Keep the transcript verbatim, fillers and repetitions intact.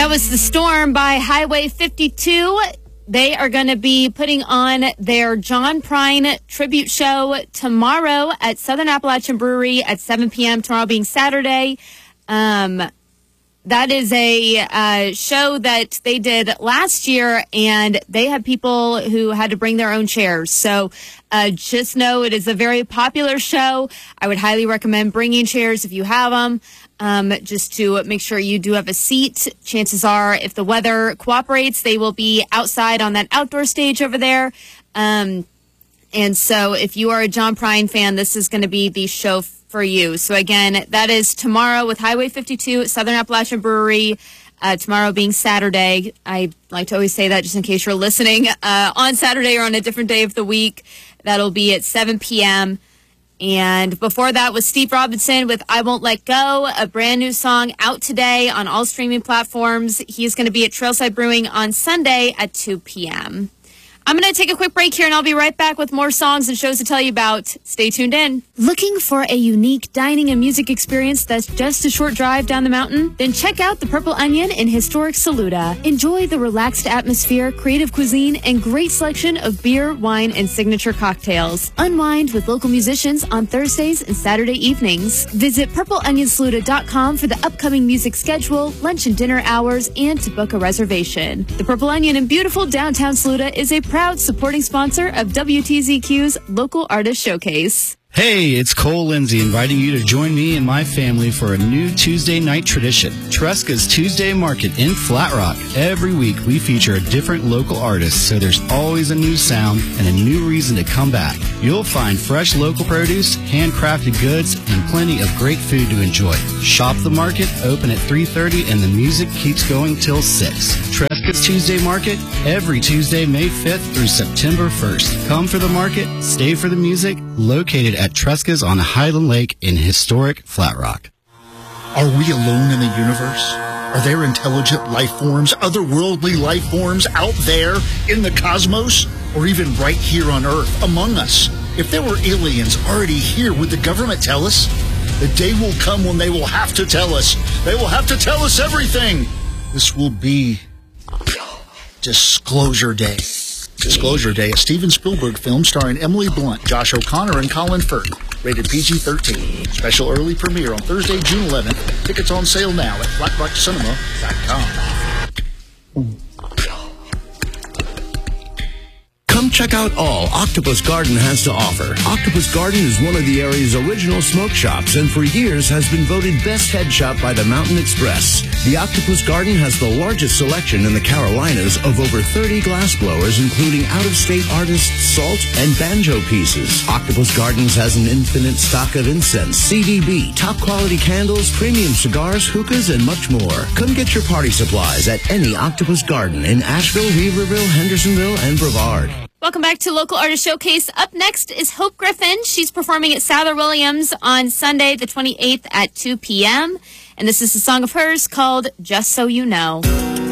That was The Storm by Highway fifty-two. They are going to be putting on their John Prine tribute show tomorrow at Southern Appalachian Brewery at seven p.m. Tomorrow being Saturday. Um, that is a uh, show that they did last year, and they had people who had to bring their own chairs. So uh, just know it is a very popular show. I would highly recommend bringing chairs if you have them. Um, just to make sure you do have a seat. Chances are, if the weather cooperates, they will be outside on that outdoor stage over there. Um, and so if you are a John Prine fan, this is going to be the show for you. So again, that is tomorrow with Highway fifty-two at Southern Appalachian Brewery. Uh, tomorrow being Saturday. I like to always say that just in case you're listening uh, on Saturday or on a different day of the week. That'll be at seven p.m. And before that was Steve Robinson with I Won't Let Go, a brand new song out today on all streaming platforms. He's going to be at Trailside Brewing on Sunday at two p.m. I'm going to take a quick break here, and I'll be right back with more songs and shows to tell you about. Stay tuned in. Looking for a unique dining and music experience that's just a short drive down the mountain? Then check out the Purple Onion in historic Saluda. Enjoy the relaxed atmosphere, creative cuisine, and great selection of beer, wine, and signature cocktails. Unwind with local musicians on Thursdays and Saturday evenings. Visit purple onion saluda dot com for the upcoming music schedule, lunch and dinner hours, and to book a reservation. The Purple Onion in beautiful downtown Saluda is a proud supporting sponsor of W T Z Q's Local Artist Showcase. Hey, it's Cole Lindsay inviting you to join me and my family for a new Tuesday night tradition, Tresca's Tuesday Market in Flat Rock. Every week we feature a different local artist, so there's always a new sound and a new reason to come back. You'll find fresh local produce, handcrafted goods, and plenty of great food to enjoy. Shop the market, open at three thirty, and the music keeps going till six. Tresca's Tuesday Market, every Tuesday, May fifth through September first. Come for the market, stay for the music, located at Tresca's on Highland Lake in historic Flat Rock. Are we alone in the universe? Are there intelligent life forms, otherworldly life forms out there in the cosmos? Or even right here on Earth, among us? If there were aliens already here, would the government tell us? The day will come when they will have to tell us. They will have to tell us everything. This will be Disclosure Day. Disclosure Day, a Steven Spielberg film starring Emily Blunt, Josh O'Connor, and Colin Firth. Rated P G thirteen. Special early premiere on Thursday, June eleventh. Tickets on sale now at flat rock cinema dot com. Come check out all Octopus Garden has to offer. Octopus Garden is one of the area's original smoke shops and for years has been voted best head shop by the Mountain Express. The Octopus Garden has the largest selection in the Carolinas of over thirty glassblowers, including out-of-state artists' salt and banjo pieces. Octopus Gardens has an infinite stock of incense, C D B, top-quality candles, premium cigars, hookahs, and much more. Come get your party supplies at any Octopus Garden in Asheville, Weaverville, Hendersonville, and Brevard. Welcome back to Local Artist Showcase. Up next is Hope Griffin. She's performing at Souther Williams on Sunday the twenty-eighth at two p.m. And this is a song of hers called Just So You Know.